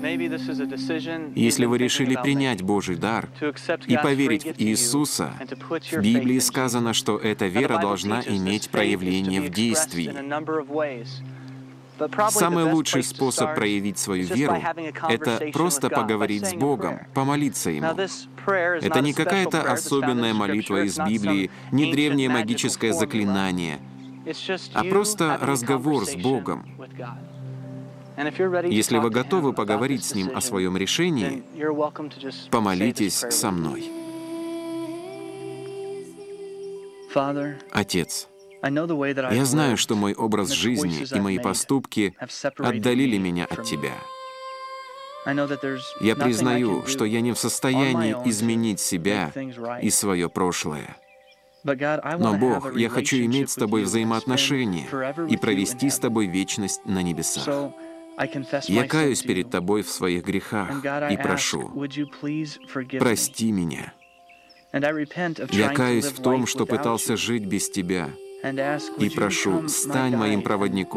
Если вы решили принять Божий дар и поверить в Иисуса, в Библии сказано, что эта вера должна иметь проявление в действии. Самый лучший способ проявить свою веру — это просто поговорить с Богом, помолиться Ему. Это не какая-то особенная молитва из Библии, не древнее магическое заклинание, а просто разговор с Богом. Если вы готовы поговорить с Ним о своем решении, помолитесь со мной. Отец, я знаю, что мой образ жизни и мои поступки отдалили меня от Тебя. Я признаю, что я не в состоянии изменить себя и свое прошлое. Но, Бог, я хочу иметь с Тобой взаимоотношения и провести с Тобой вечность на небесах. Я каюсь перед Тобой в своих грехах и прошу, прости меня. Я каюсь в том, что пытался жить без Тебя, и прошу, стань моим проводником.